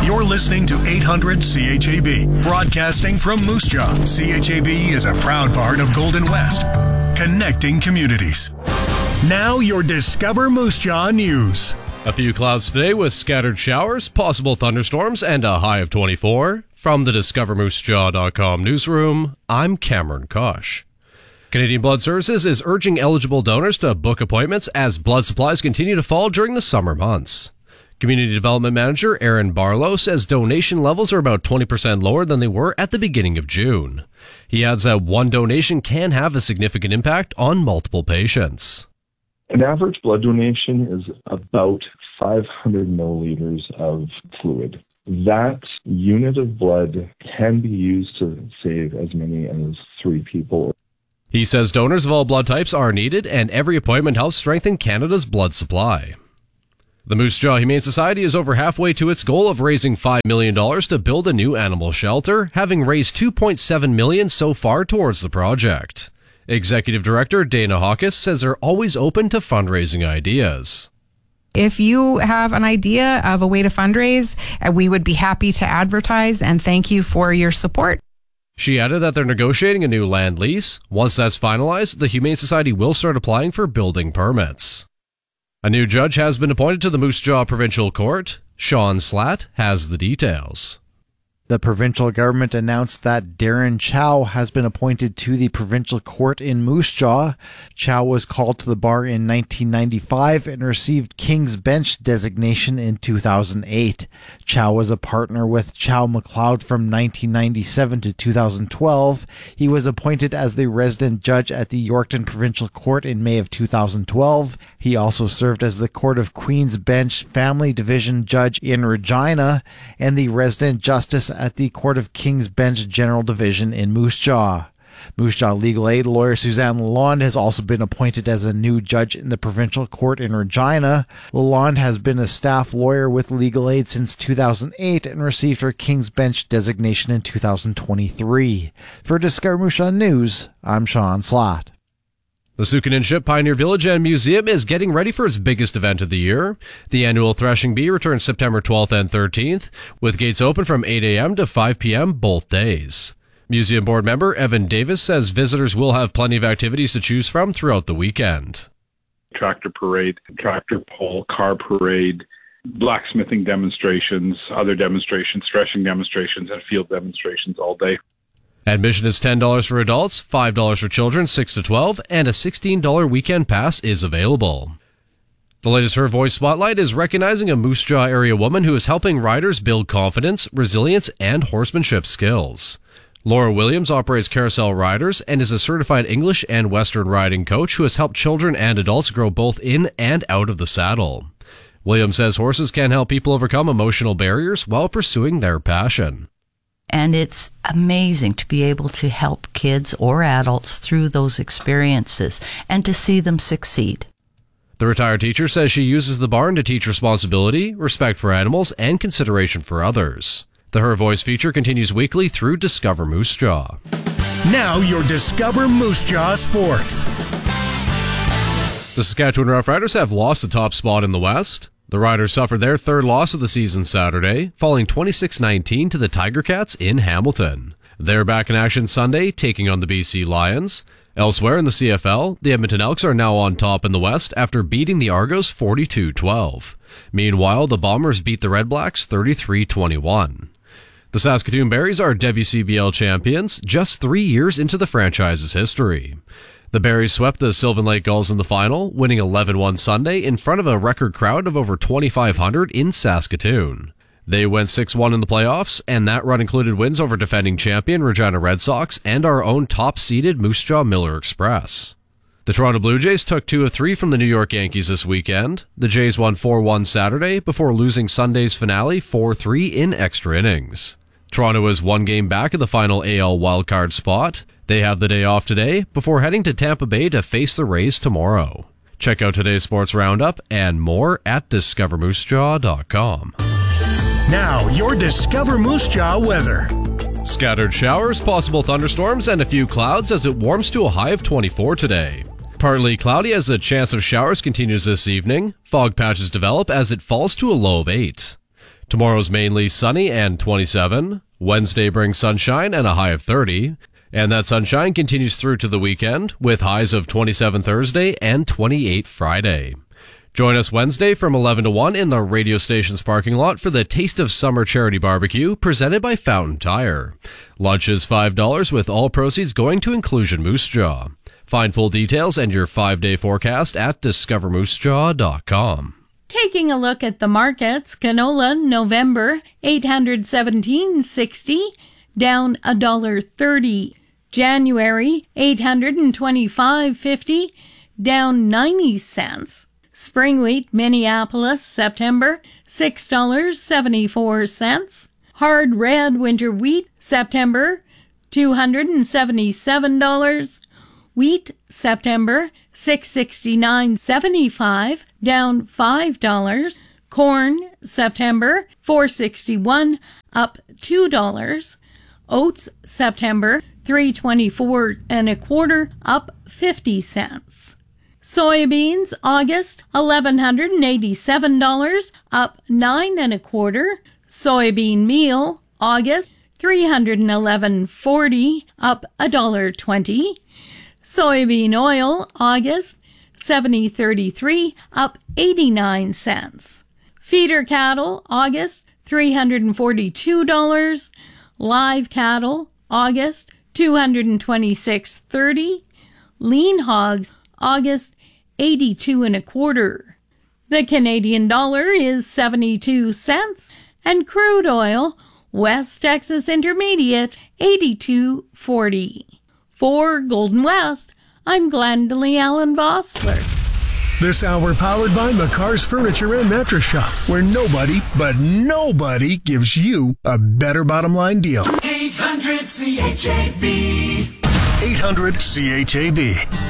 You're listening to 800 CHAB, broadcasting from Moose Jaw. CHAB is a proud part of Golden West, connecting communities. Now your Discover Moose Jaw news. A few clouds today with scattered showers, possible thunderstorms, and a high of 24. From the DiscoverMooseJaw.com newsroom, I'm Cameron Kosh. Canadian Blood Services is urging eligible donors to book appointments as blood supplies continue to fall during the summer months. Community Development Manager Aaron Barlow says donation levels are about 20% lower than they were at the beginning of June. He adds that one donation can have a significant impact on multiple patients. An average blood donation is about 500 milliliters of fluid. That unit of blood can be used to save as many as 3 people. He says donors of all blood types are needed, and every appointment helps strengthen Canada's blood supply. The Moose Jaw Humane Society is over halfway to its goal of raising $5 million to build a new animal shelter, having raised $2.7 million so far towards the project. Executive Director Dana Hawkes says they're always open to fundraising ideas. If you have an idea of a way to fundraise, we would be happy to advertise, and thank you for your support. She added that they're negotiating a new land lease. Once that's finalized, the Humane Society will start applying for building permits. A new judge has been appointed to the Moose Jaw Provincial Court. Sean Slatt has the details. The provincial government announced that Darren Chow has been appointed to the provincial court in Moose Jaw. Chow was called to the bar in 1995 and received King's Bench designation in 2008. Chow was a partner with Chow McLeod from 1997 to 2012. He was appointed as the resident judge at the Yorkton Provincial Court in May of 2012. He also served as the Court of Queen's Bench Family Division judge in Regina and the resident justice at the Court of King's Bench General Division in Moose Jaw. Moose Jaw Legal Aid lawyer Suzanne Lalonde has also been appointed as a new judge in the provincial court in Regina. Lalonde has been a staff lawyer with Legal Aid since 2008 and received her King's Bench designation in 2023. For Discover Moose Jaw News, I'm Sean Slatt. The Sukaninship Pioneer Village and Museum is getting ready for its biggest event of the year. The annual Threshing Bee returns September 12th and 13th, with gates open from 8 a.m. to 5 p.m. both days. Museum board member Evan Davis says visitors will have plenty of activities to choose from throughout the weekend. Tractor parade, tractor pull, car parade, blacksmithing demonstrations, other demonstrations, threshing demonstrations, and field demonstrations all day. Admission is $10 for adults, $5 for children 6 to 12, and a $16 weekend pass is available. The latest Her Voice Spotlight is recognizing a Moose Jaw area woman who is helping riders build confidence, resilience, and horsemanship skills. Laura Williams operates Carousel Riders and is a certified English and Western riding coach who has helped children and adults grow both in and out of the saddle. Williams says horses can help people overcome emotional barriers while pursuing their passion. And it's amazing to be able to help kids or adults through those experiences and to see them succeed. The retired teacher says she uses the barn to teach responsibility, respect for animals, and consideration for others. The Her Voice feature continues weekly through Discover Moose Jaw. Now your Discover Moose Jaw Sports. The Saskatchewan Roughriders have lost the top spot in the West. The Riders suffered their third loss of the season Saturday, falling 26-19 to the Tiger Cats in Hamilton. They're back in action Sunday, taking on the BC Lions. Elsewhere in the CFL, the Edmonton Elks are now on top in the West after beating the Argos 42-12. Meanwhile, the Bombers beat the Red Blacks 33-21. The Saskatoon Berries are WCBL champions just 3 years into the franchise's history. The Berries swept the Sylvan Lake Gulls in the final, winning 11-1 Sunday in front of a record crowd of over 2,500 in Saskatoon. They went 6-1 in the playoffs, and that run included wins over defending champion Regina Red Sox and our own top-seeded Moose Jaw Miller Express. The Toronto Blue Jays took 2 of 3 from the New York Yankees this weekend. The Jays won 4-1 Saturday before losing Sunday's finale 4-3 in extra innings. Toronto is 1 game back of the final AL wildcard spot. They have the day off today before heading to Tampa Bay to face the Rays tomorrow. Check out today's sports roundup and more at DiscoverMooseJaw.com. Now, your Discover Moose Jaw weather. Scattered showers, possible thunderstorms, and a few clouds as it warms to a high of 24 today. Partly cloudy as the chance of showers continues this evening. Fog patches develop as it falls to a low of 8. Tomorrow's mainly sunny and 27. Wednesday brings sunshine and a high of 30. And that sunshine continues through to the weekend with highs of 27 Thursday and 28 Friday. Join us Wednesday from 11 to 1 in the radio station's parking lot for the Taste of Summer Charity Barbecue presented by Fountain Tire. Lunch is $5 with all proceeds going to Inclusion Moose Jaw. Find full details and your 5-day forecast at discovermoosejaw.com. Taking a look at the markets, canola November $817.60, down $1.30. January $825.50, down 90 cents. Spring wheat Minneapolis September $6.74. Hard red winter wheat September $277. Wheat September $669.75, down $5. Corn September $461, up $2. Oats September $324 1/4, up 50 cents. Soybeans August $1,187, up 9 1/4. Soybean meal August $311.40, up $1.20. Soybean oil August $70.33, up 89 cents. Feeder cattle August $342. Live cattle August $226.30. Lean hogs August $82 1/4. The Canadian dollar is 72 cents, and crude oil West Texas Intermediate $82.40. For Golden West, I'm Glendalee Allen Vossler. This hour powered by McCarr's Furniture and Mattress Shop, where nobody, but nobody gives you a better bottom line deal. 800 CHAB. 800 CHAB.